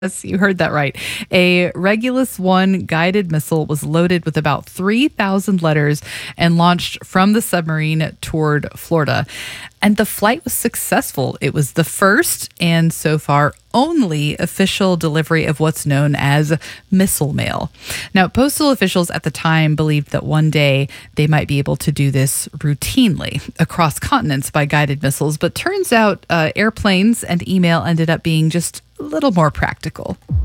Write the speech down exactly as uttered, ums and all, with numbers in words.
Yes, you heard that right. A Regulus One guided missile was loaded with about three thousand letters and launched from the submarine toward Florida. And the flight was successful. It was the first and so far only official delivery of what's known as missile mail. Now, postal officials at the time believed that one day they might be able to do this routinely across continents by guided missiles, but turns out uh, airplanes and email ended up being just a little more practical.